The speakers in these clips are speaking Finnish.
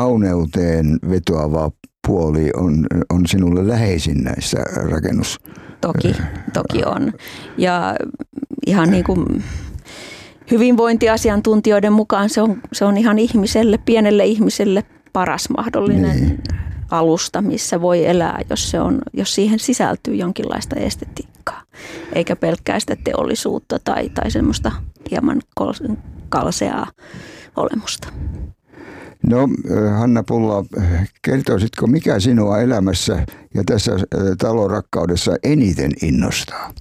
kauneuteen vetoava puoli on sinulle läheisin näissä Toki on. Ja ihan niin kuin hyvinvointiasiantuntijoiden mukaan se on ihan pienelle ihmiselle paras mahdollinen alusta, missä voi elää, jos siihen sisältyy jonkinlaista estetiikkaa, eikä pelkkää sitä teollisuutta tai semmoista hieman kalseaa olemusta. No, Hanna Pulla, kertoisitko, mikä sinua elämässä ja tässä talorakkaudessa eniten innostaa?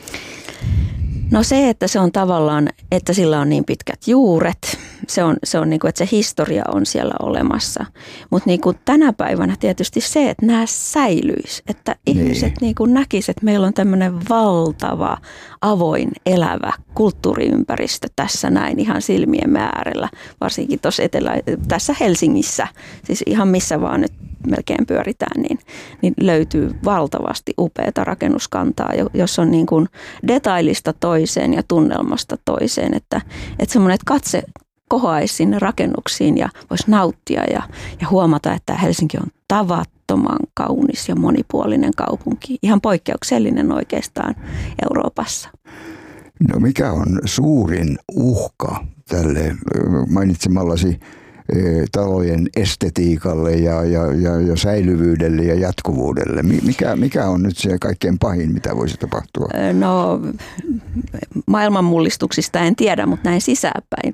No se, että se on tavallaan, että sillä on niin pitkät juuret, se on niin kuin, että se historia on siellä olemassa. Mutta niin kuin tänä päivänä tietysti se, että nämä säilyisi, että ihmiset niin kuin näkisivät, että meillä on tämmöinen valtava, avoin, elävä kulttuuriympäristö tässä näin ihan silmien äärellä, varsinkin tässä Helsingissä, siis ihan missä vaan nyt melkein pyöritään, niin löytyy valtavasti upeata rakennuskantaa, jos on niin kuin detailista toiseen ja tunnelmasta toiseen, että semmoinen, että katse kohoaisi sinne rakennuksiin ja voisi nauttia ja huomata, että Helsinki on tavattoman kaunis ja monipuolinen kaupunki, ihan poikkeuksellinen oikeastaan Euroopassa. No mikä on suurin uhka tälle mainitsemallasi talojen estetiikalle ja säilyvyydelle ja jatkuvuudelle? Mikä on nyt se kaikkein pahin, mitä voisi tapahtua? No maailmanmullistuksista en tiedä, mutta näin sisäänpäin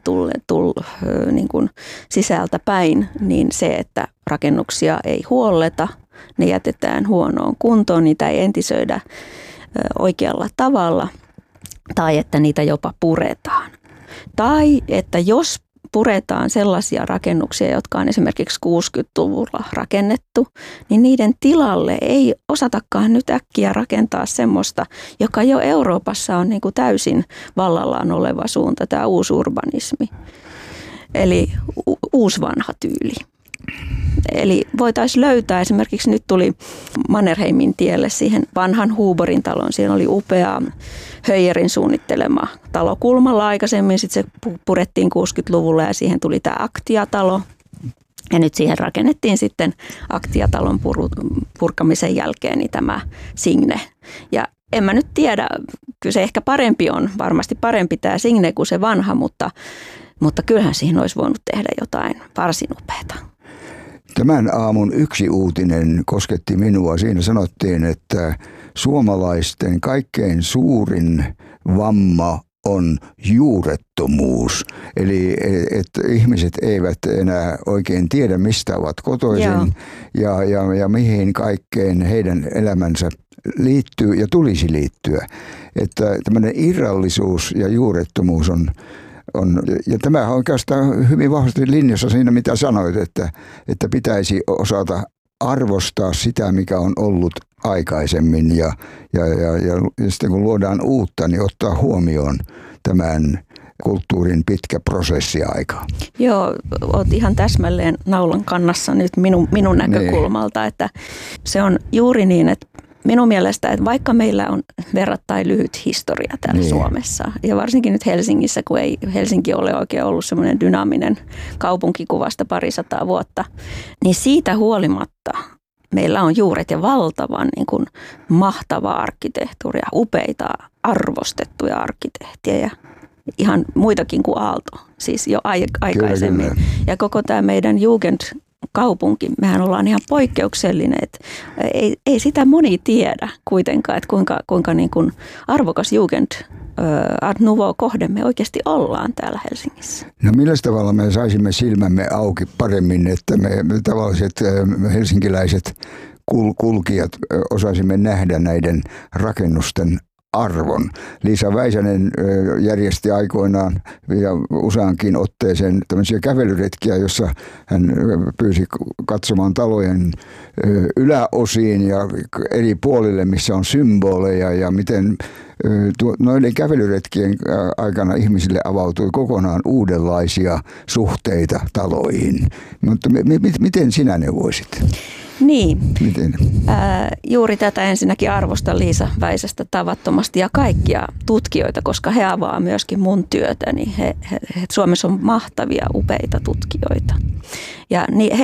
niin kuin sisältä päin, niin se, että rakennuksia ei huolleta, ne jätetään huonoon kuntoon, niitä ei entisöidä oikealla tavalla tai että niitä jopa puretaan. Tai että jos puretaan sellaisia rakennuksia, jotka on esimerkiksi 60-luvulla rakennettu, niin niiden tilalle ei osatakaan nyt äkkiä rakentaa semmoista, joka jo Euroopassa on niin kuin täysin vallallaan oleva suunta, tämä uusurbanismi. Eli uusvanha tyyli. Eli voitaisiin löytää, esimerkiksi nyt tuli Mannerheimin tielle siihen vanhan Huuborin taloon. Siinä oli upea Höijerin suunnittelema talo kulmalla aikaisemmin. Sitten se purettiin 60-luvulla ja siihen tuli tämä Aktia-talo. Ja nyt siihen rakennettiin sitten Aktia-talon purkamisen jälkeen niin tämä Signe. Ja en mä nyt tiedä, kyllä se ehkä parempi on, varmasti parempi tämä Signe kuin se vanha, mutta kyllähän siihen olisi voinut tehdä jotain varsin upeata. Tämän aamun yksi uutinen kosketti minua. Siinä sanottiin, että suomalaisten kaikkein suurin vamma on juurettomuus. Eli että ihmiset eivät enää oikein tiedä, mistä ovat kotoisin ja mihin kaikkeen heidän elämänsä liittyy ja tulisi liittyä. Että tämmöinen irrallisuus ja juurettomuus ja tämä on oikeastaan hyvin vahvasti linjassa siinä, mitä sanoit, että pitäisi osata arvostaa sitä, mikä on ollut aikaisemmin ja sitten kun luodaan uutta, niin ottaa huomioon tämän kulttuurin pitkä prosessiaika. Joo, olet ihan täsmälleen naulan kannassa nyt minun näkökulmalta, että se on juuri niin, että minun mielestä, että vaikka meillä on verrattain lyhyt historia täällä Suomessa ja varsinkin nyt Helsingissä, kun ei Helsinki ole oikein ollut semmoinen dynaaminen kaupunkikuvasta 200 vuotta, niin siitä huolimatta meillä on juuret ja valtavan niin kuin mahtavaa arkkitehtuuria, upeita arvostettuja arkkitehtiä ja ihan muitakin kuin Aalto, siis jo aikaisemmin. Kyllä. Ja koko tämä meidän Jugend-kaupunki, mehän ollaan ihan poikkeuksellinen, että ei sitä moni tiedä kuitenkaan, että kuinka niin kuin arvokas Jugend Art Nouveau-kohde me oikeasti ollaan täällä Helsingissä. No millä tavalla me saisimme silmämme auki paremmin, että me tavalliset helsinkiläiset kulkijat osaisimme nähdä näiden rakennusten arvon. Liisa Väisänen järjesti aikoinaan ja useankin otteeseen tämmöisiä kävelyretkiä, jossa hän pyysi katsomaan talojen yläosiin ja eri puolille, missä on symboleja ja miten noiden kävelyretkien aikana ihmisille avautui kokonaan uudenlaisia suhteita taloihin. Mutta miten sinä neuvoisit? Niin, juuri tätä ensinnäkin arvostan Liisa Väisästä tavattomasti ja kaikkia tutkijoita, koska he avaa myöskin mun työtäni. Suomessa on mahtavia, upeita tutkijoita ja